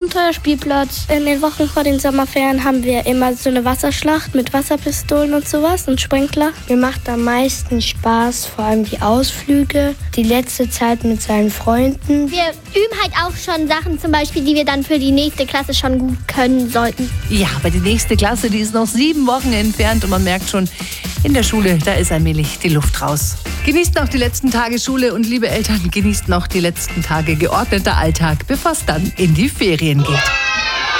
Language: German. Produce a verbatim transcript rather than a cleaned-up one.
Abenteuerspielplatz. In den Wochen vor den Sommerferien haben wir immer so eine Wasserschlacht mit Wasserpistolen und sowas und Sprinkler. Mir macht am meisten Spaß, vor allem die Ausflüge, die letzte Zeit mit seinen Freunden. Wir üben halt auch schon Sachen zum Beispiel, die wir dann für die nächste Klasse schon gut können sollten. Ja, aber die nächste Klasse, die ist noch sieben Wochen entfernt und man merkt schon, in der Schule, da ist allmählich die Luft raus. Genießt noch die letzten Tage Schule und liebe Eltern, genießt noch die letzten Tage geordneter Alltag, bevor es dann in die Ferien geht.